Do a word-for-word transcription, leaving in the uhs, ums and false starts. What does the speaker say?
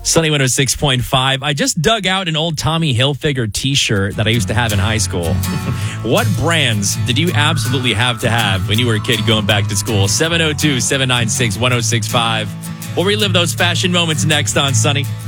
Sunny one oh six point five. I just dug out an old Tommy Hilfiger t-shirt that I used to have in high school. What brands did you absolutely have to have when you were a kid going back to school? seven oh two, seven nine six, one oh six five. We'll relive those fashion moments next on Sunny.